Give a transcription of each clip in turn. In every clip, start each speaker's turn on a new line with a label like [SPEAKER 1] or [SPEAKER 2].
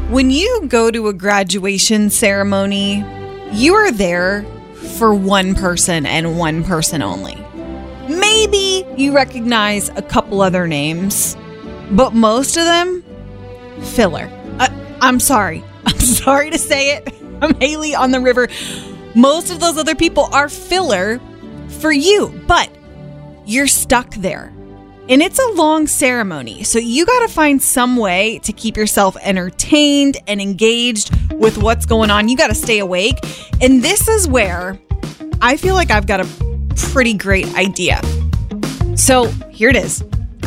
[SPEAKER 1] When you go to a graduation ceremony, you are there for one person and one person only. Maybe you recognize a couple other names, but most of them, filler. I'm sorry. I'm sorry to say it. I'm Haley on the River. Most of those other people are filler for you, but you're stuck there. And it's a long ceremony, so you got to find some way to keep yourself entertained and engaged with what's going on. You got to stay awake. And this is where I feel like I've got a pretty great idea. So here it is.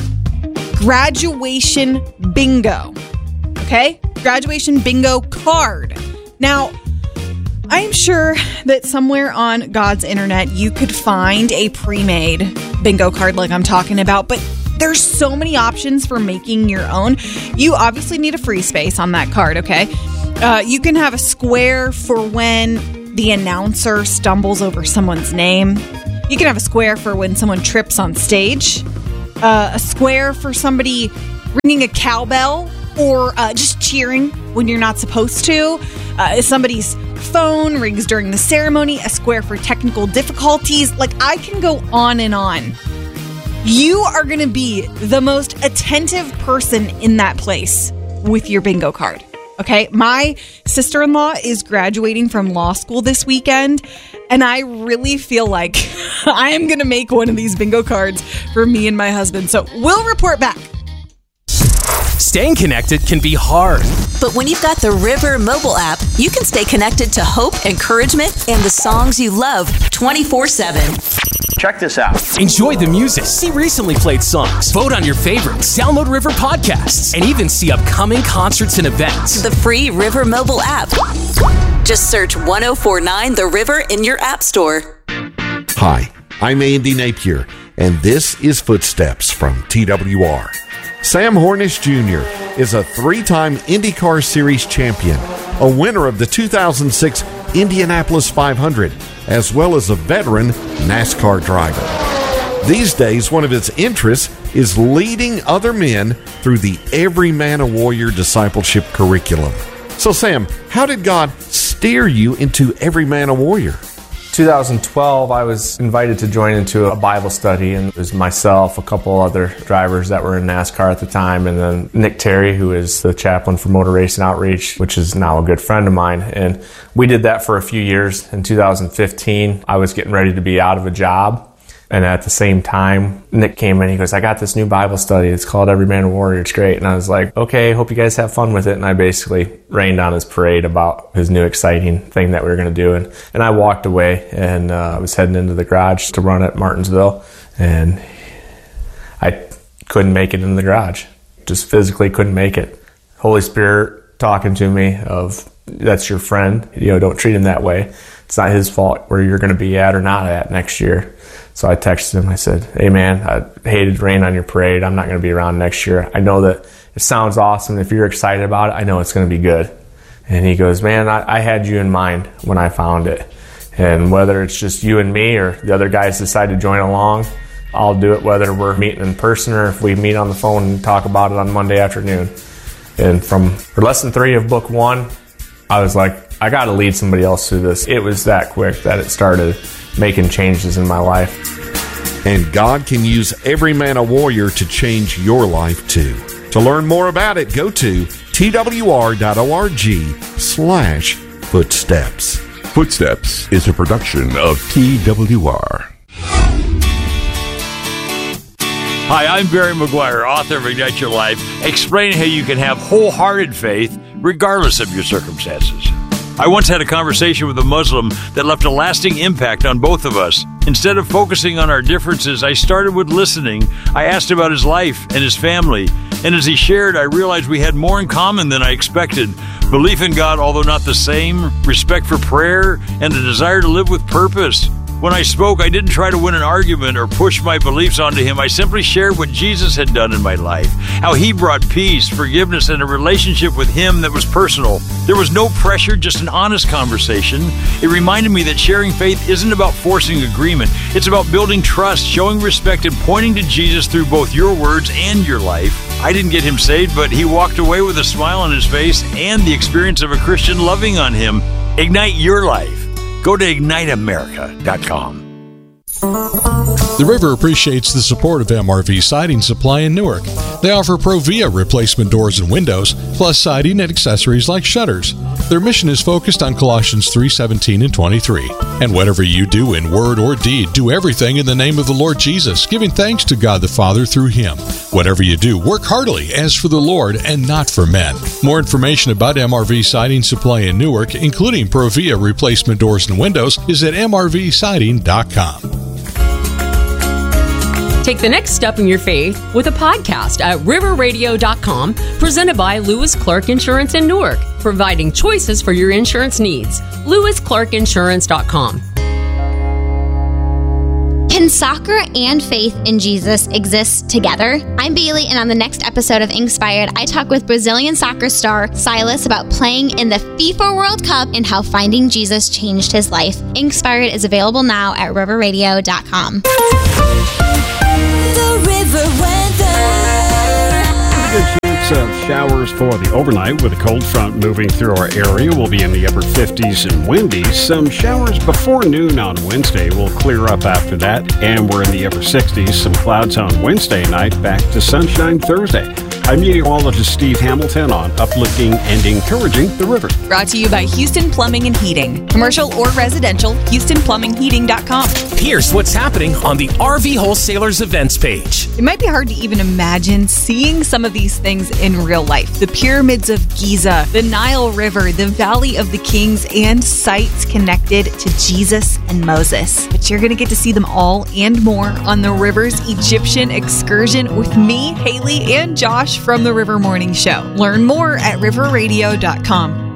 [SPEAKER 1] Graduation bingo. Okay? Graduation bingo card. Now, I'm sure that somewhere on God's internet you could find a pre-made bingo card like I'm talking about, but there's so many options for making your own. You obviously need a free space on that card, okay? You can have a square for when the announcer stumbles over someone's name. You can have a square for when someone trips on stage. A square for somebody ringing a cowbell or just cheering when you're not supposed to. Somebody's phone rings during the ceremony. A square for technical difficulties. Like, I can go on and on. You are going to be the most attentive person in that place with your bingo card. Okay, my sister-in-law is graduating from law school this weekend, and I really feel like I am going to make one of these bingo cards for me and my husband. So we'll report back.
[SPEAKER 2] Staying connected can be hard.
[SPEAKER 3] But when you've got the River mobile app, you can stay connected to hope, encouragement, and the songs you love 24/7.
[SPEAKER 4] Check this out.
[SPEAKER 2] Enjoy the music, see recently played songs, vote on your favorites, download River podcasts, and even see upcoming concerts and events.
[SPEAKER 3] The free River mobile app. Just search 1049 The River in your app store.
[SPEAKER 5] Hi, I'm Andy Napier, and this is Footsteps from TWR. Sam Hornish Jr. is a three-time IndyCar Series champion, a winner of the 2006 Indianapolis 500, as well as a veteran NASCAR driver. These days, one of his interests is leading other men through the Every Man a Warrior discipleship curriculum. So, Sam, how did God steer you into Every Man a Warrior?
[SPEAKER 6] 2012, I was invited to join into a Bible study, and it was myself, a couple other drivers that were in NASCAR at the time, and then Nick Terry, who is the chaplain for Motor Racing Outreach, which is now a good friend of mine. And we did that for a few years. In 2015, I was getting ready to be out of a job. And at the same time, Nick came in, he goes, I got this new Bible study. It's called Every Man a Warrior. It's great. And I was like, okay, hope you guys have fun with it. And I basically rained on his parade about his new exciting thing that we were going to do. And I walked away, and I was heading into the garage to run at Martinsville. And I couldn't make it in the garage. Just physically couldn't make it. Holy Spirit talking to me of, that's your friend. Don't treat him that way. It's not his fault where you're going to be at or not at next year. So I texted him. I said, hey, man, I hated to rain on your parade. I'm not going to be around next year. I know that it sounds awesome. If you're excited about it, I know it's going to be good. And he goes, man, I had you in mind when I found it. And whether it's just you and me or the other guys decide to join along, I'll do it whether we're meeting in person or if we meet on the phone and talk about it on Monday afternoon. And from lesson 3 of book 1, I was like, I got to lead somebody else through this. It was that quick that it started making changes in my life.
[SPEAKER 5] And God can use Every Man a Warrior to change your life too. To learn more about it, go to twr.org/footsteps.
[SPEAKER 7] Footsteps is a production of TWR.
[SPEAKER 8] Hi, I'm Barry McGuire, author of Ignite Your Life, explaining how you can have wholehearted faith regardless of your circumstances. I once had a conversation with a Muslim that left a lasting impact on both of us. Instead of focusing on our differences, I started with listening. I asked about his life and his family, and as he shared, I realized we had more in common than I expected. Belief in God, although not the same, respect for prayer, and a desire to live with purpose. When I spoke, I didn't try to win an argument or push my beliefs onto him. I simply shared what Jesus had done in my life, how he brought peace, forgiveness, and a relationship with him that was personal. There was no pressure, just an honest conversation. It reminded me that sharing faith isn't about forcing agreement. It's about building trust, showing respect, and pointing to Jesus through both your words and your life. I didn't get him saved, but he walked away with a smile on his face and the experience of a Christian loving on him. Ignite your life. Go to IgniteAmerica.com.
[SPEAKER 4] The River appreciates the support of MRV Siding Supply in Newark. They offer Provia replacement doors and windows, plus siding and accessories like shutters. Their mission is focused on Colossians 3:17 and 23. And whatever you do in word or deed, do everything in the name of the Lord Jesus, giving thanks to God the Father through Him. Whatever you do, work heartily as for the Lord and not for men. More information about MRV Siding Supply in Newark, including Provia replacement doors and windows, is at mrvsiding.com.
[SPEAKER 9] Take the next step in your faith with a podcast at riverradio.com, presented by Lewis Clark Insurance in Newark, providing choices for your insurance needs. LewisClarkInsurance.com.
[SPEAKER 10] Can soccer and faith in Jesus exist together? I'm Bailey, and on the next episode of Inspired, I talk with Brazilian soccer star Silas about playing in the FIFA World Cup and how finding Jesus changed his life. Inspired is available now at riverradio.com.
[SPEAKER 11] The River Weather.
[SPEAKER 12] Good chance of showers for the overnight with a cold front moving through our area. We'll be in the upper 50s and windy. Some showers before noon on Wednesday will clear up after that, and we're in the upper 60s. Some clouds on Wednesday night, back to sunshine Thursday. I'm meteorologist Steve Hamilton on uplifting and encouraging the river.
[SPEAKER 1] Brought to you by Houston Plumbing and Heating. Commercial or residential, HoustonPlumbingHeating.com.
[SPEAKER 2] Here's what's happening on the RV Wholesalers events page.
[SPEAKER 1] It might be hard to even imagine seeing some of these things in real life. The pyramids of Giza, the Nile River, the Valley of the Kings, and sites connected to Jesus and Moses. But you're going to get to see them all and more on the River's Egyptian excursion with me, Haley, and Josh from the River Morning Show. Learn more at riverradio.com.